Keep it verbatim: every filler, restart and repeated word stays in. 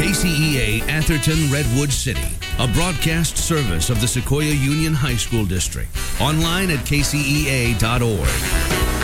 K C E A Atherton Redwood City, a broadcast service of the Sequoia Union High School District. Online at K C E A dot org.